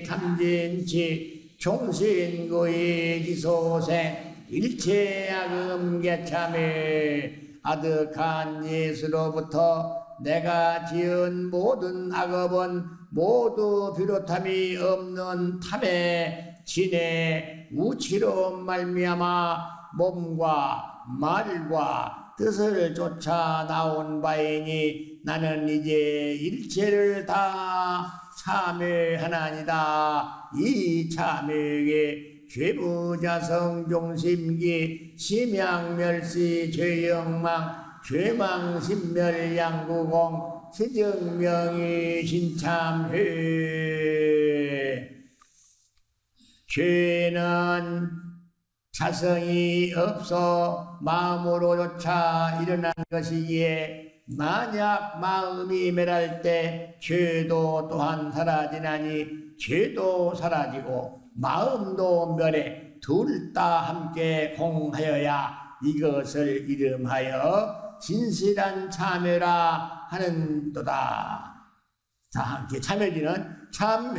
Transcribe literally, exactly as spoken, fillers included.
참진치 종신고의 기소생 일체 악음 개참에 아득한 예수로부터 내가 지은 모든 악업은 모두 비롯함이 없는 탐에 진의 우치로 말미암아 몸과 말과 뜻을 쫓아 나온 바이니 나는 이제 일체를 다 참회하나니다. 이 참회에 죄부자성 종심기 심양멸시 죄영망 죄망신멸양구공 시증명의 신참회. 죄는 자성이 없어 마음으로조차 일어난 것이기에 만약 마음이 멸할 때 죄도 또한 사라지나니 죄도 사라지고 마음도 멸해 둘 다 함께 공하여야 이것을 이름하여 진실한 참회라 하는도다. 자, 함께 참회지는 참회